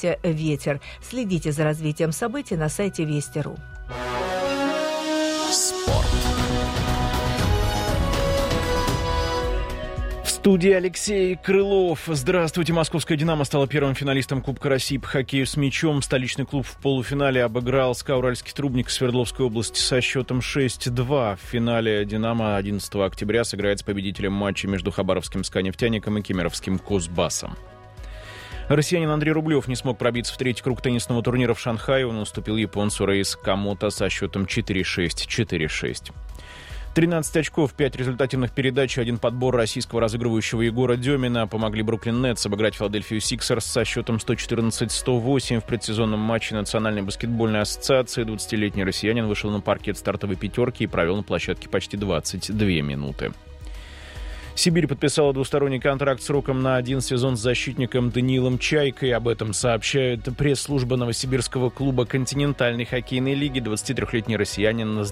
усилившийся ветер. Следите за развитием событий на сайте Вести.ру. Спорт. В студии Алексей Крылов. Здравствуйте. Московская «Динамо» стала первым финалистом Кубка России по хоккею с мячом. Столичный клуб в полуфинале обыграл СКА «Уральский Трубник» Свердловской области со счетом 6-2. В финале «Динамо» 11 октября сыграет с победителем матча между хабаровским «СКА Нефтяником» и кемеровским «Кузбассом». Россиянин Андрей Рублев не смог пробиться в третий круг теннисного турнира в Шанхае. Он уступил японцу Рейс Камото со счетом 4-6, 4-6. 13 очков, 5 результативных передач и 1 подбор российского разыгрывающего Егора Демина помогли Бруклин Нетс обыграть Филадельфию Сиксерс со счетом 114-108 в предсезонном матче Национальной баскетбольной ассоциации. 20-летний россиянин вышел на паркет стартовой пятерки и провел на площадке почти 22 минуты. Сибирь подписала двусторонний контракт сроком на 1 сезон с защитником Даниилом Чайкой. Об этом сообщает пресс-служба новосибирского клуба континентальной хоккейной лиги. 23-летний россиянин с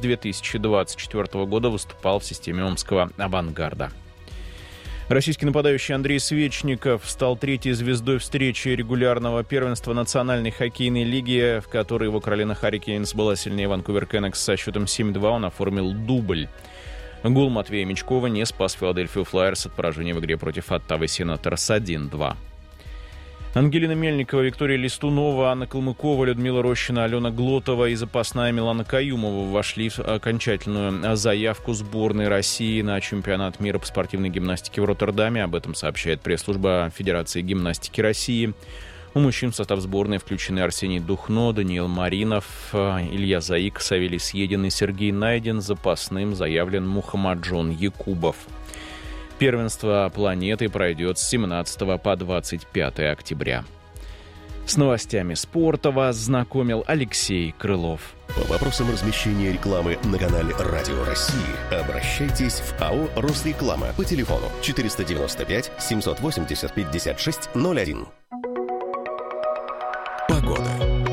2024 года выступал в системе омского «Авангарда». Российский нападающий Андрей Свечников стал третьей звездой встречи регулярного первенства Национальной хоккейной лиги, в которой его Каролина Харрикейнс была сильнее Ванкувер Кеннекс со счетом 7-2. Он оформил дубль. Гол Матвея Мечкова не спас Филадельфию Флайерс от поражения в игре против Оттавы Сенаторс 1-2. Ангелина Мельникова, Виктория Листунова, Анна Калмыкова, Людмила Рощина, Алена Глотова и запасная Милана Каюмова вошли в окончательную заявку сборной России на чемпионат мира по спортивной гимнастике в Роттердаме. Об этом сообщает пресс-служба Федерации гимнастики России. У мужчин в состав сборной включены Арсений Духно, Даниил Маринов, Илья Заик, Савелий Съедин и Сергей Найден. Запасным заявлен Мухаммаджон Якубов. Первенство планеты пройдет с 17 по 25 октября. С новостями спорта вас знакомил Алексей Крылов. По вопросам размещения рекламы на канале Радио России обращайтесь в АО «Росреклама» по телефону 495 780 56 01. Погода.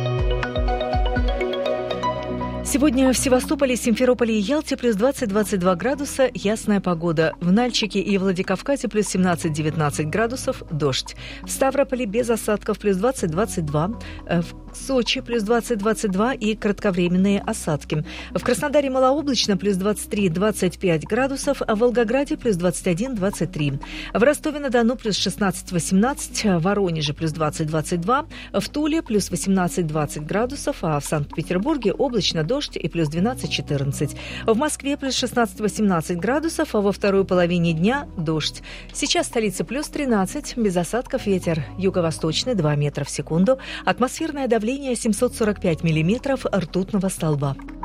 Сегодня в Севастополе, Симферополе и Ялте плюс 20-22 градуса, ясная погода. В Нальчике и Владикавказе плюс 17-19 градусов, дождь. В Ставрополе без осадков плюс 20-22, в Сочи плюс 20-22 и кратковременные осадки. В Краснодаре малооблачно плюс 23-25 градусов, а в Волгограде плюс 21-23. В Ростове-на-Дону плюс 16-18, в Воронеже плюс 20-22, в Туле плюс 18-20 градусов, а в Санкт-Петербурге облачно, дождь и плюс 12-14. В Москве плюс 16-18 градусов, а во второй половине дня дождь. Сейчас в столице плюс 13, без осадков, ветер юго-восточный 2 метра в секунду, атмосферное давление 745 миллиметров ртутного столба.